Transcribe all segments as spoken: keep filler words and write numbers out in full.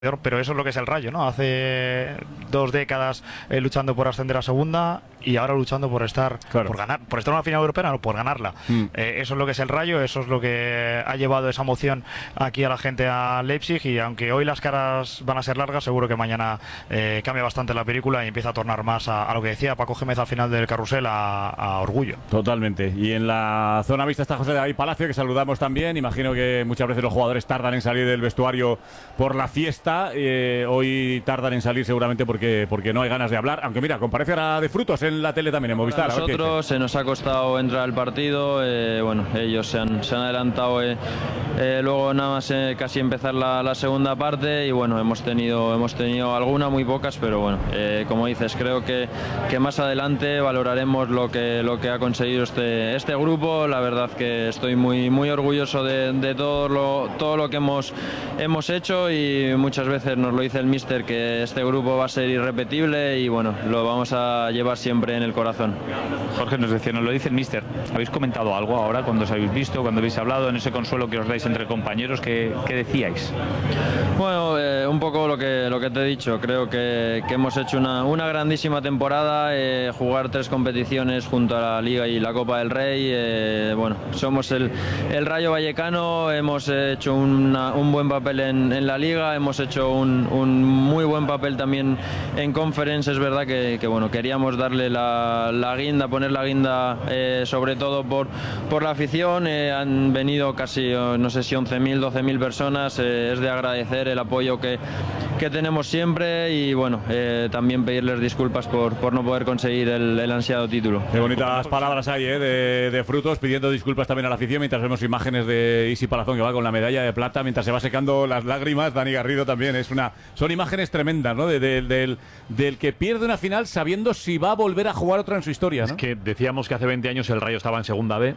pero eso es lo que es el Rayo, ¿no? Hace dos décadas eh, luchando por ascender a segunda y ahora luchando por estar claro. por ganar, por estar en una final europea, no, por ganarla. Mm. Eh, eso es lo que es el Rayo, eso es lo que ha llevado esa emoción aquí a la gente a Leipzig, y aunque hoy las caras van a ser largas, seguro que mañana eh, cambia bastante la película y empieza a tornar más a, a lo que decía Paco Gémez al final del carrusel, a, a orgullo. Totalmente. Y en la zona vista está José David Palacio, que saludamos también. Imagino que muchas veces los jugadores tardan en salir del vestuario por la fiesta. Eh, hoy tardan en salir seguramente porque, porque no hay ganas de hablar. Aunque mira, comparece ahora de Frutos en la tele también, en Movistar. A nosotros se nos ha costado entrar al partido. Eh, bueno, ellos se han, se han adelantado eh, eh, luego nada más eh, casi empezar la, la segunda parte, y bueno, hemos tenido, hemos tenido alguna, muy pocas, pero bueno, eh, como dices, creo que, que más adelante valoraremos lo que, lo que ha conseguido este, este grupo. La verdad que estoy muy, muy orgulloso de, de todo, lo, todo lo que hemos, hemos hecho, y muchas veces nos lo dice el míster, que este grupo va a ser irrepetible, y bueno, lo vamos a llevar siempre en el corazón. Jorge nos decía, nos lo dice el míster. ¿Habéis comentado algo ahora cuando os habéis visto, cuando habéis hablado, en ese consuelo que os dais entre compañeros? ¿Qué, qué decíais? Bueno, eh, un poco lo que, lo que te he dicho. Creo que, que hemos hecho una, una grandísima temporada, eh, jugar tres competiciones junto a la Liga y la Copa del Rey. Eh, bueno, somos el, el Rayo Vallecano, hemos hecho una, un buen papel en, en la Liga, hemos hecho un, un muy buen papel también en Conference. Es verdad que, que bueno, queríamos darle la, la guinda, poner la guinda eh, sobre todo por, por la afición. Eh, han venido casi, no sé si once mil, doce mil personas. Eh, es de agradecer el apoyo que, que tenemos siempre, y bueno, eh, también pedirles disculpas por, por no poder conseguir el, el ansiado título. Qué bonitas palabras hay, ¿eh? de, de Frutos, pidiendo disculpas también a la afición, mientras vemos imágenes de Isi Palazón, que va con la medalla de plata mientras se va secando las lágrimas. Dani Garrido también. Es una, son imágenes tremendas, ¿no? De, de, del, del que pierde una final sabiendo si va a volver a jugar otra en su historia, ¿no? Es que decíamos que hace veinte años el Rayo estaba en Segunda B,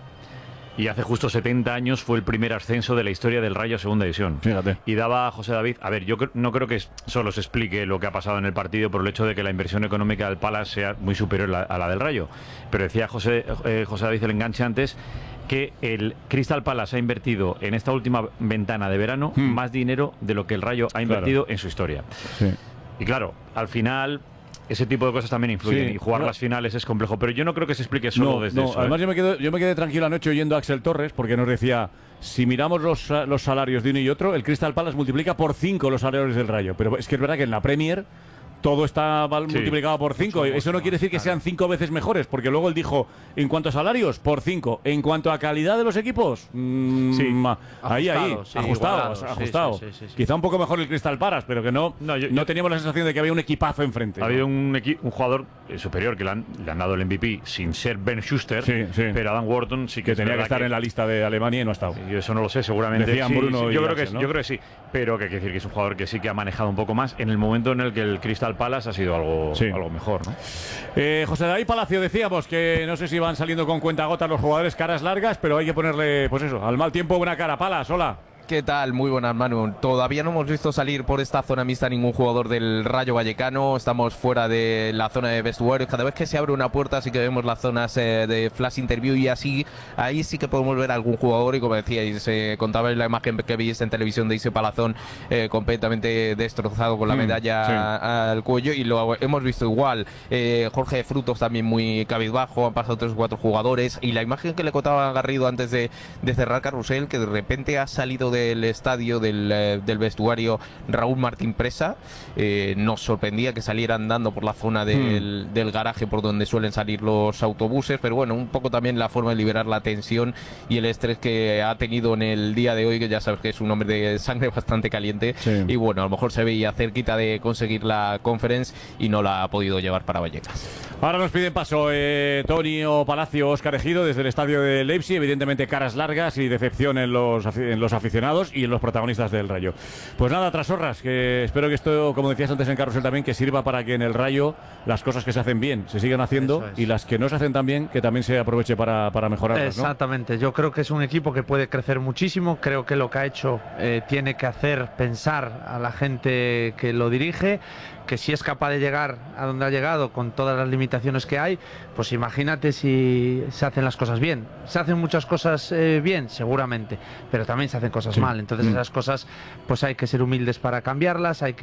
y hace justo setenta años fue el primer ascenso de la historia del Rayo a Segunda División. Fíjate. Y daba José David, a ver, yo no creo que solo se explique lo que ha pasado en el partido por el hecho de que la inversión económica del Palace sea muy superior a la del Rayo, pero decía José, eh, José David el enganche antes, que el Crystal Palace ha invertido en esta última ventana de verano hmm. más dinero de lo que el Rayo ha invertido claro. en su historia. Sí. Y claro, al final ese tipo de cosas también influyen, sí, y jugar no. las finales es complejo, pero yo no creo que se explique solo no, desde no. eso. Además, ¿eh? yo me, quedo, yo me quedé tranquilo anoche oyendo a Axel Torres, porque nos decía, si miramos los, los salarios de uno y otro, el Crystal Palace multiplica por cinco los salarios del Rayo. Pero es que es verdad que en la Premier todo está sí. multiplicado por cinco. Eso no quiere decir que sean cinco veces mejores, porque luego él dijo, en cuanto a salarios, por cinco. En cuanto a calidad de los equipos, mmm, sí. ahí, ahí, sí, ajustado, igualado, ajustado. Sí, sí, sí, sí. Quizá un poco mejor el Crystal Palace, pero que no, no, yo, no yo, teníamos la sensación de que había un equipazo enfrente. Había ¿no? un, un jugador superior que le han, le han dado el M V P sin ser Ben Schuster, sí, sí. pero Adam Wharton sí que, que tenía que estar que, en la lista de Alemania y no ha estado. Yo eso no lo sé, seguramente. Decían sí, Bruno sí, y yo, creo Axel, que, ¿no? yo creo que sí, pero que hay que decir que es un jugador que sí que ha manejado un poco más en el momento en el que el Crystal Palace ha sido algo Sí. algo mejor, ¿no? Eh, José David Palacio, decíamos que no sé si van saliendo con cuentagotas los jugadores, caras largas, pero hay que ponerle, pues eso, al mal tiempo buena cara. Palas, hola. ¿Qué tal? Muy buenas, Manu. Todavía no hemos visto salir por esta zona mixta ningún jugador del Rayo Vallecano. Estamos fuera de la zona de vestuarios. Cada vez que se abre una puerta sí que vemos las zonas eh, de flash interview, y así ahí sí que podemos ver a algún jugador. Y como decíais, eh, contabais la imagen que veis en televisión de Isi Palazón eh, completamente destrozado con la medalla mm, sí. al cuello, y lo hemos visto igual. Eh, Jorge de Frutos también muy cabizbajo. Han pasado tres o cuatro jugadores, y la imagen que le contaba Garrido antes de, de cerrar carrusel, que de repente ha salido del estadio, del, eh, del vestuario, Raúl Martín Presa. Eh, nos sorprendía que saliera andando por la zona del, hmm. del garaje por donde suelen salir los autobuses, pero bueno, un poco también la forma de liberar la tensión y el estrés que ha tenido en el día de hoy, que ya sabes que es un hombre de sangre bastante caliente, sí. y bueno, a lo mejor se veía cerquita de conseguir la Conference y no la ha podido llevar para Vallecas. Ahora nos piden paso eh, Tony o Palacio, Óscar Ejido desde el estadio de Leipzig. Evidentemente caras largas y decepción en los, en los aficionados y en los protagonistas del Rayo. Pues nada, Trasorras, que espero que esto, como decías antes en Carrusel también, que sirva para que en el Rayo las cosas que se hacen bien se sigan haciendo, y las que no se hacen tan bien, que también se aproveche para, para mejorarlas, ¿no? Exactamente, yo creo que es un equipo que puede crecer muchísimo. Creo que lo que ha hecho eh, tiene que hacer pensar a la gente que lo dirige, que si es capaz de llegar a donde ha llegado con todas las limitaciones que hay, pues imagínate si se hacen las cosas bien. Se hacen muchas cosas eh, bien, seguramente, pero también se hacen cosas mal. Entonces Mm. esas cosas pues hay que ser humildes para cambiarlas, hay que